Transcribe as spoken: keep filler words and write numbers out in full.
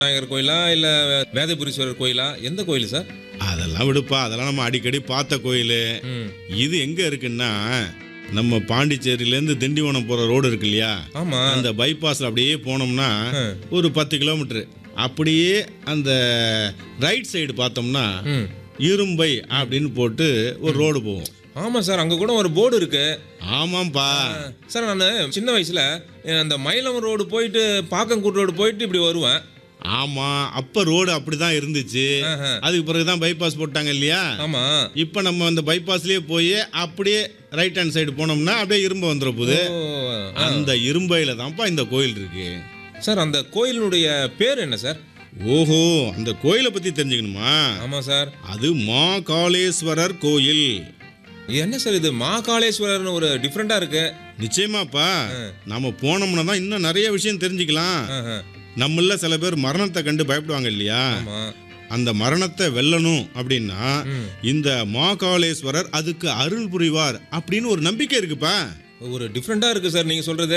விநாயகர் கோயிலா இல்ல வேதபுரீஸ்வரர் கோயிலா எந்த கோயில் சார்? அதெல்லாம் விடுப்பா, அதெல்லாம் நம்ம அடிக்கடி பார்த்த கோயில். ம். இது எங்க இருக்குன்னா நம்ம பாண்டிச்சேரியிலேருந்து திண்டிவனம் போற ரோடு இருக்கு இல்லையா, ஆமா. அந்த பைபாஸ்ல அப்படியே போனோம்னா ஆ. ஒரு பத்து கிலோமீட்டர் அப்படியே அந்த ரைட் சைடு பார்த்தோம்னா ம். இரும்பை அப்படின்னு போட்டு ஒரு ரோடு போகும். ஆமா சார், அங்க கூட ஒரு போர்டு இருக்கு. ஆமாம்பா. சார் நான் சின்ன வயசுல அந்த மயிலம் ரோடு போயிட்டு பாக்கங்கூட் ரோடு போயிட்டு இப்படி வருவேன். ஆமா, அப்ப ரோடு அப்படிதான் இருந்துச்சு. ஆஹா. அதுக்கு பிறகுதான் பைபாஸ் போட்டாங்க இல்லையா. ஆமா. இப்ப நம்ம அந்த பைபாஸ்லயே போய் அப்படியே ரைட் ஹேண்ட் சைடு போனோம்னா அப்படியே இரும்பு வந்துற போகுது. ஓ, ஆ. அந்த இரும்பையில தான்ப்பா இந்த கோயில் இருக்கு. சார் அந்த கோயிலினுடைய பேர் என்ன சார்? ஓஹோ, அந்த கோயிலை பத்தி தெரிஞ்சுக்கணுமா? ஆமா சார். அது மாகாளேஸ்வரர் கோயில். என்ன சார் இது மாகாளேஸ்வரர்னு ஒரு டிஃப்ரெண்டா இருக்கு? நிச்சயமாப்பா, நாம போனோம்னா தான் இன்னும் நிறைய விஷயம் தெரிஞ்சுக்கலாம். ஆஹா. நம்மள சில பேர் மரணத்தை கண்டு பயப்படுவாங்க இல்லையா. ஆமா. அந்த மரணத்தை வெல்லணும் அப்படின்னா ம். இந்த மாகாளேஸ்வரர் அதுக்கு அருள் புரிவார் அப்படின்னு ஒரு நம்பிக்கை இருக்குப்பா. ஒரு டிஃப்ரெண்டா இருக்கு சார் நீங்க சொல்றது.